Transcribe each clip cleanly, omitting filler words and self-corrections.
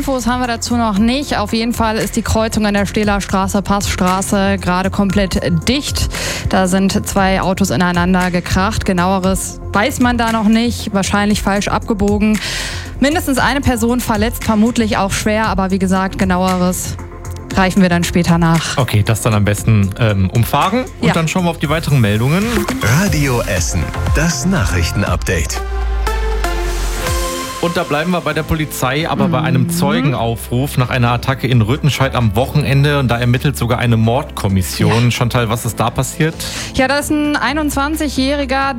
Infos haben wir dazu noch nicht. Auf jeden Fall ist die Kreuzung an der Steeler Straße, Passstraße gerade komplett dicht. Da sind 2 Autos ineinander gekracht. Genaueres weiß man da noch nicht. Wahrscheinlich falsch abgebogen. Mindestens eine Person verletzt, vermutlich auch schwer. Aber wie gesagt, genaueres reichen wir dann später nach. Okay, das dann am besten umfahren. Und dann schauen wir auf die weiteren Meldungen. Radio Essen, das Nachrichtenupdate. Und da bleiben wir bei der Polizei, aber bei einem Zeugenaufruf nach einer Attacke in Rüttenscheid am Wochenende. Und da ermittelt sogar eine Mordkommission. Chantal, was ist da passiert? Ja, da ist ein 21-Jähriger,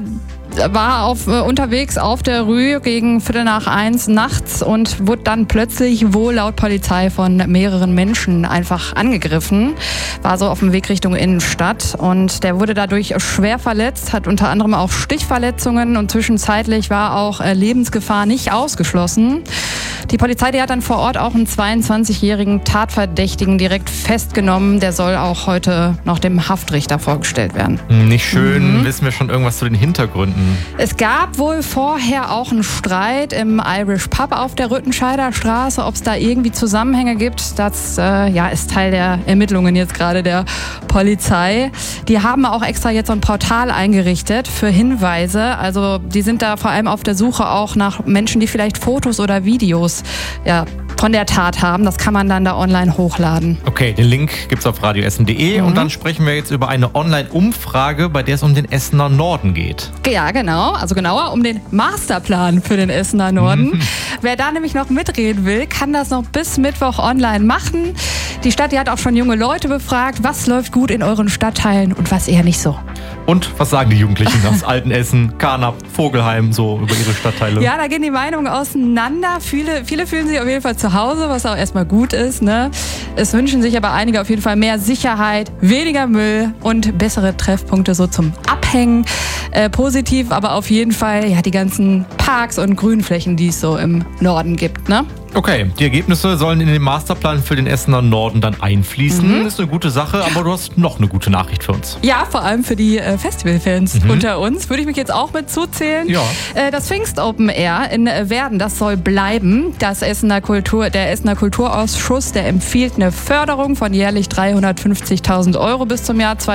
war unterwegs auf der Rue gegen 1:45 nachts und wurde dann plötzlich wohl laut Polizei von mehreren Menschen einfach angegriffen. War so auf dem Weg Richtung Innenstadt und der wurde dadurch schwer verletzt, hat unter anderem auch Stichverletzungen und zwischenzeitlich war auch Lebensgefahr nicht ausgeschlossen. Die Polizei, die hat dann vor Ort auch einen 22-jährigen Tatverdächtigen direkt festgenommen. Der soll auch heute noch dem Haftrichter vorgestellt werden. Nicht schön. Wissen wir schon irgendwas zu den Hintergründen? Es gab wohl vorher auch einen Streit im Irish Pub auf der Rüttenscheider Straße. Ob es da irgendwie Zusammenhänge gibt, das ist Teil der Ermittlungen jetzt gerade der Polizei. Die haben auch extra jetzt so ein Portal eingerichtet für Hinweise. Also die sind da vor allem auf der Suche auch nach Menschen, die vielleicht Fotos oder Videos von der Tat haben. Das kann man dann da online hochladen. Okay, den Link gibt's auf radioessen.de und dann sprechen wir jetzt über eine Online-Umfrage, bei der es um den Essener Norden geht. Ja, genau. Also genauer um den Masterplan für den Essener Norden. Wer da nämlich noch mitreden will, kann das noch bis Mittwoch online machen. Die Stadt, die hat auch schon junge Leute befragt, was läuft gut in euren Stadtteilen und was eher nicht so. Und was sagen die Jugendlichen aus Altenessen, Carnap, Vogelheim so über ihre Stadtteile? Ja, da gehen die Meinungen auseinander. Viele fühlen sich auf jeden Fall zu Hause, was auch erstmal gut ist, ne? Es wünschen sich aber einige auf jeden Fall mehr Sicherheit, weniger Müll und bessere Treffpunkte so zum Abhängen. Positiv, aber auf jeden Fall die ganzen Parks und Grünflächen, die es so im Norden gibt, ne? Okay, die Ergebnisse sollen in den Masterplan für den Essener Norden dann einfließen. Ist eine gute Sache, aber du hast noch eine gute Nachricht für uns. Ja, vor allem für die Festivalfans unter uns. Würde ich mich jetzt auch mit zuzählen. Ja. Das Pfingst Open Air in Werden, das soll bleiben. Der Essener Kulturausschuss, der empfiehlt eine Förderung von jährlich 350.000 € bis zum Jahr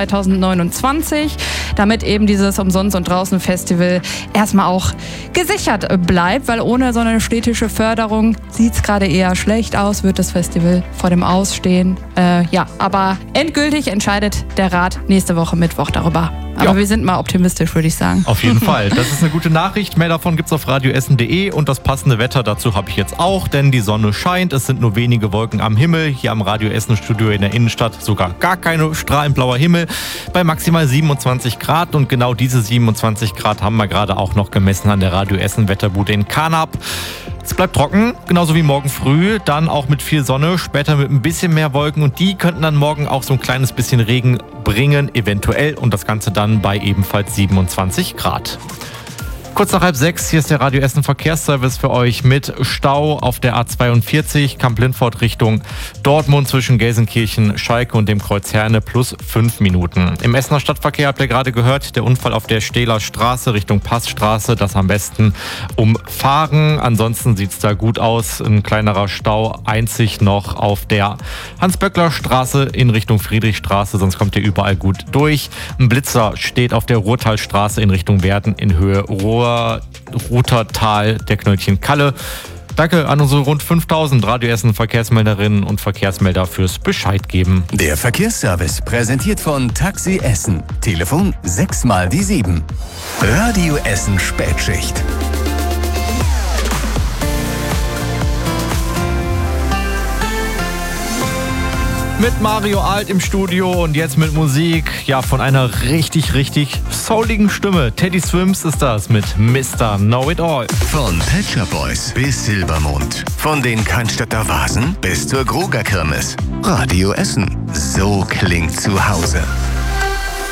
2029, damit eben dieses Umsonst- und Draußen-Festival erstmal auch gesichert bleibt, weil ohne so eine städtische Förderung sieht es gerade eher schlecht aus, wird das Festival vor dem Ausstehen. Aber endgültig entscheidet der Rat nächste Woche Mittwoch darüber. Aber wir sind mal optimistisch, würde ich sagen. Auf jeden Fall. Das ist eine gute Nachricht. Mehr davon gibt's auf radioessen.de und das passende Wetter dazu habe ich jetzt auch, denn die Sonne scheint. Es sind nur wenige Wolken am Himmel. Hier am Radio Essen Studio in der Innenstadt sogar gar keine strahlend blauer Himmel bei maximal 27 Grad. Und genau diese 27 Grad haben wir gerade auch noch gemessen an der Radio Essen Wetterbude in Carnap. Es bleibt trocken, genauso wie morgen früh, dann auch mit viel Sonne, später mit ein bisschen mehr Wolken und die könnten dann morgen auch so ein kleines bisschen Regen bringen, eventuell, und das Ganze dann bei ebenfalls 27 Grad. Kurz nach 5:30, hier ist der Radio Essen Verkehrsservice für euch mit Stau auf der A42, Kamp-Lindfort Richtung Dortmund zwischen Gelsenkirchen, Schalke und dem Kreuz Herne plus 5 Minuten. Im Essener Stadtverkehr habt ihr gerade gehört, der Unfall auf der Steeler Straße Richtung Passstraße, das am besten umfahren. Ansonsten sieht's da gut aus, ein kleinerer Stau einzig noch auf der Hans-Böckler-Straße in Richtung Friedrichstraße, sonst kommt ihr überall gut durch. Ein Blitzer steht auf der Ruhrtalstraße in Richtung Werden in Höhe Ruhrtal der Knöllchen Kalle. Danke an unsere rund 5000 Radio Essen Verkehrsmelderinnen und Verkehrsmelder fürs Bescheid geben. Der Verkehrsservice präsentiert von Taxi Essen. Telefon 6x7. Radio Essen Spätschicht. Mit Mario Alt im Studio und jetzt mit Musik, von einer richtig souligen Stimme. Teddy Swims ist das mit Mr. Know It All. Von Pet Shop Boys bis Silbermond. Von den Cannstatter Vasen bis zur Gruger Kirmes. Radio Essen. So klingt zu Hause.